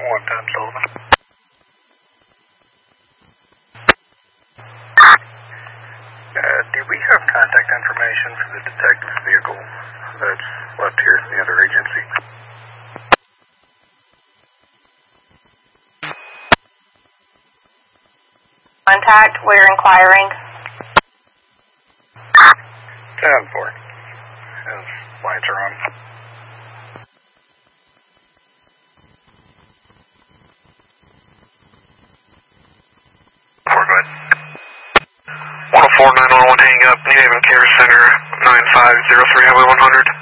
110 Sullivan. Do we have contact information for the detective's vehicle that's left here at the other agency? Contact, we're inquiring. 10-4. His lights are on. We're good. 104-911 hanging up, New Haven Care Center, 9503 Highway 100.